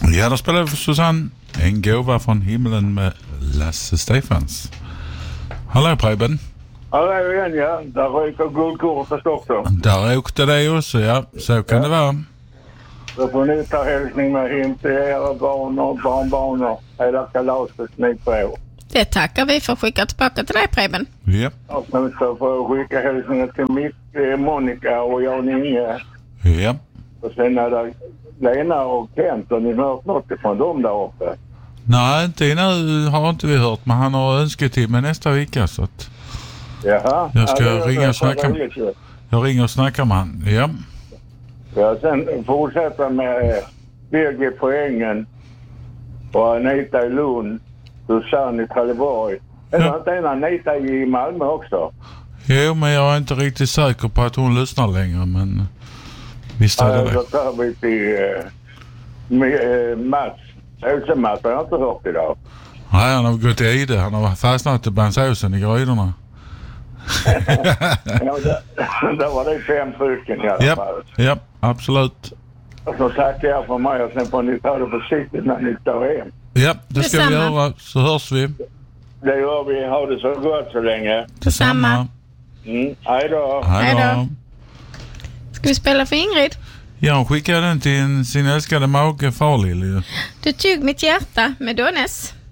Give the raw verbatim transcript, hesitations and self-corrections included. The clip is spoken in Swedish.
Ja, då spelar vi för Susanne. En gåva från himlen med Lasse Stefans. Hallå Preben. Hallå igen, ja. Där ryker guldkortet också. Där åkte det också, ja. Så kan ja. det vara. Då får ni ta hälsning med hem till era barn och barnbarn och hela kalaset ni på. Det tackar vi för att skicka tillbaka till dig, Preben. Ja. Och sen så får jag skicka hälsningar till Mick, eh, Monica och Jan Inge. Ja. Och sen är det Lena och Kent, och ni har hört något från dem där uppe. Nej, inte nu har inte vi hört, men han har önskat till mig nästa vecka, så att Jaha. jag ska ja, ringa och snacka med jag ringer och snackar med han. Ja. Ja, sen fortsätta med Birgit på Ängen och Anita i Lund, Susanne i Trelleborg. Eller ja. inte en Anita i Malmö också? Jo, men jag är inte riktigt säker på att hon lyssnar längre, men visst är det ja, det. Då tar vi till uh, med, uh, Mats. Ölse Mats har jag inte hört idag. Nej, han har gått i ide. Han har fastnat i bandsåsen i gröjorna. Ja, då var det fem stycken i alla yep. fall. Ja, absolut. Och så tackar jag för mig och sen får ni ta det försiktigt när ni står hem. Ja, det ska Detsamma. vi göra. Så hörs vi. Det gör vi. Ha det så gott så länge. Detsamma. Mm. Hej då. Hej då. Ska vi spela för Ingrid? Jag skickade den till sin älskade make Farlill. Du tog mitt hjärta med Dones.